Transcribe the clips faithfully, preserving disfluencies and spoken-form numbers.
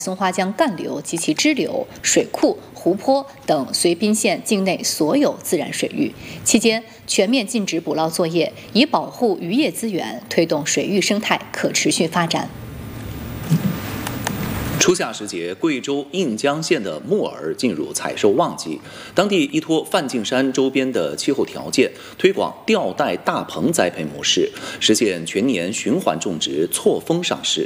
松花江干流及其支流、水库、湖泊等绥滨县境内所有自然水域。期间，全面禁止捕捞作业，以保护渔业资源，推动水域生态可持续发展。 初夏时节，贵州应江县的木耳进入采收旺季。当地依托梵净山周边的气候条件，推广吊带大棚栽培模式，实现全年循环种植，错峰上市。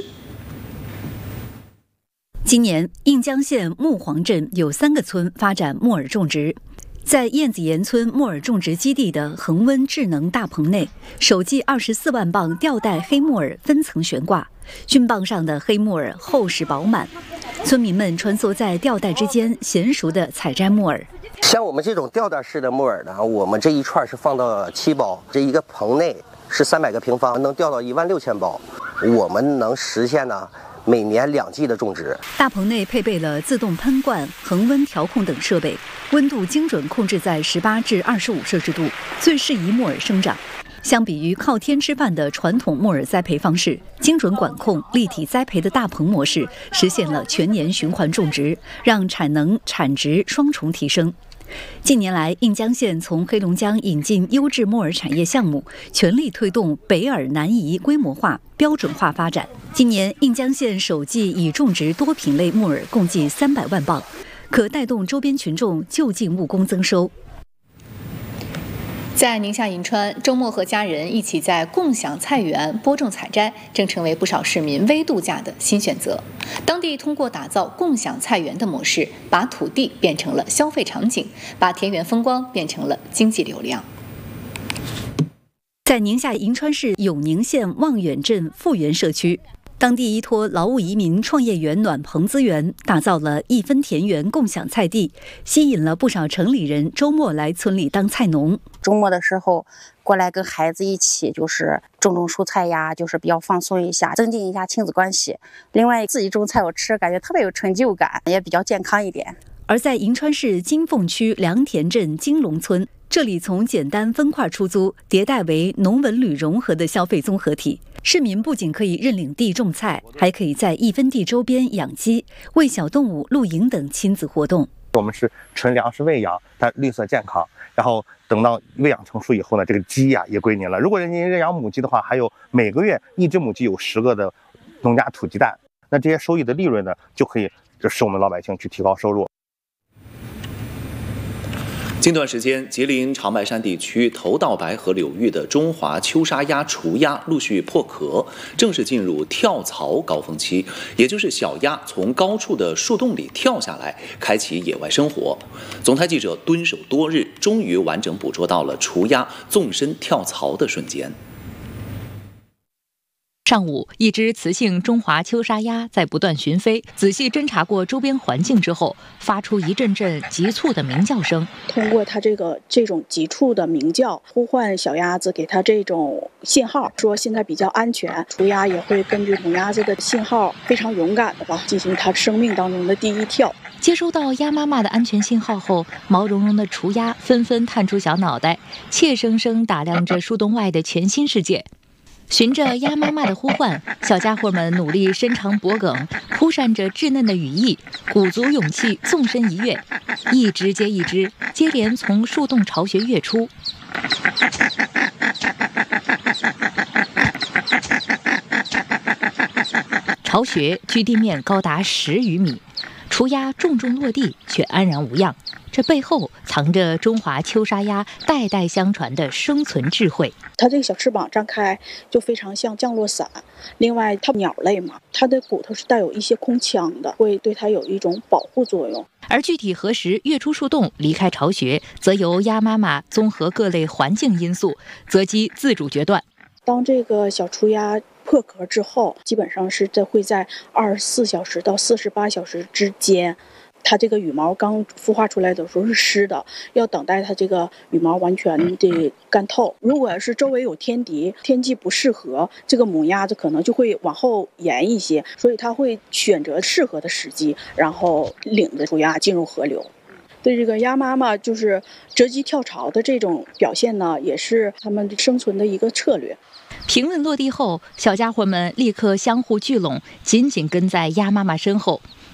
今年，应江县木黄镇有三个村发展木耳种植。在燕子岩村木耳种植基地的恒温智能大棚内，首季二十四万磅吊带黑木耳分层悬挂，菌棒上的黑木耳厚实饱满。村民们穿梭在吊带之间，娴熟地采摘木耳。 像我们这种吊带式的木耳呢，我们这一串是放到七包，这一个棚内是三百个平方，能吊到一万六千包。我们能实现呢每年两季的种植。 大棚内配备了自动喷灌、恒温调控等设备，温度精准控制在十八至二十五摄氏度，最适宜木耳生长。相比于靠天吃饭的传统木耳栽培方式，精准管控、立体栽培的大棚模式实现了全年循环种植，让产能、产值双重提升。近年来，应江县从黑龙江引进优质木耳产业项目，全力推动北耳南移规模化、标准化发展。今年，应江县首季已种植多品类木耳共计三百万磅，可带动周边群众就近务工增收。 在宁夏银川，周末和家人一起在共享菜园播种采摘，正成为不少市民微度假的新选择。当地通过打造共享菜园的模式，把土地变成了消费场景，把田园风光变成了经济流量。 在宁夏银川市永宁县望远镇富源社区，当地依托劳务移民创业园暖棚资源，打造了一分田园共享菜地，吸引了不少城里人周末来村里当菜农。 周末的时候过来跟孩子一起就是种种蔬菜呀，就是比较放松一下，增进一下亲子关系。另外自己种菜我吃感觉特别有成就感，也比较健康一点。 而在银川市金凤区良田镇金龙村，这里从简单分块出租迭代为农文旅融合的消费综合体。市民不仅可以认领地种菜，还可以在一分地周边养鸡、喂小动物、露营等亲子活动。 我们是纯粮食喂养，但绿色健康。然后等到喂养成熟以后呢，这个鸡呀、啊、也归您了。如果您认养母鸡的话，还有每个月一只母鸡有十个的农家土鸡蛋，那这些收益的利润呢，就可以使我们老百姓去提高收入。 近段时间，吉林长白山地区头道白河流域的中华秋沙鸭、雏鸭陆续破壳，正式进入跳槽高峰期，也就是小鸭从高处的树洞里跳下来，开启野外生活。总台记者蹲守多日，终于完整捕捉到了雏鸭纵身跳槽的瞬间。 上午，一只雌性中华秋沙鸭在不断巡飞，仔细侦查过周边环境之后，发出一阵阵急促的鸣叫声。 通过它这个这种急促的鸣叫，呼唤小鸭子，给它这种信号，说现在比较安全。雏鸭也会根据母鸭子的信号，非常勇敢的吧，进行它生命当中的第一跳。 接收到鸭妈妈的安全信号后，毛茸茸的雏鸭纷纷探出小脑袋，怯生生打量着树洞外的全新世界。循着鸭妈妈的呼唤，小家伙们努力伸长脖颈，扑扇着稚嫩的羽翼，鼓足勇气纵身一跃，一只接一只，接连从树洞巢穴跃出。巢穴距地面高达十余米，雏鸭重重落地却安然无恙。这背后藏着中华秋沙鸭代代相传的生存智慧。 它这个小翅膀张开就非常像降落伞，另外它鸟类嘛，它的骨头是带有一些空腔的，会对它有一种保护作用。 而具体何时跃出树洞离开巢穴，则由鸭妈妈综合各类环境因素，择机自主决断。 当这个小雏鸭破壳之后，基本上是在会在二十四小时到四十八小时之间。它这个羽毛刚孵化出来的时候是湿的，要等待它这个羽毛完全的干透。如果是周围有天敌，天气不适合，这个母鸭子可能就会往后延一些，所以它会选择适合的时机，然后领着雏鸭进入河流。对这个鸭妈妈就是择机跳槽的这种表现呢，也是它们生存的一个策略。 平稳落地后，小家伙们立刻相互聚拢，紧紧跟在鸭妈妈身后。